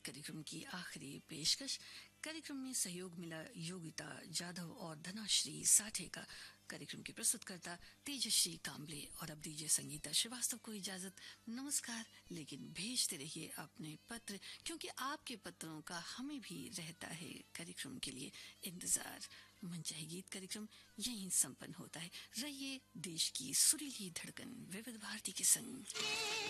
कार्यक्रम की आखिरी पेशकश। कार्यक्रम में सहयोग मिला योगिता जाधव और धनाश्री साठे का। कार्यक्रम की प्रस्तुतकर्ता तेजश्री काम्बले। और अब दीजिए संगीता श्रीवास्तव को इजाजत। नमस्कार। लेकिन भेजते रहिए अपने पत्र, क्योंकि आपके पत्रों का हमें भी रहता है कार्यक्रम के लिए इंतजार। मनचाही गीत कार्यक्रम यहीं संपन्न होता है। रहिए देश की सुरीली धड़कन विविध भारती के संग।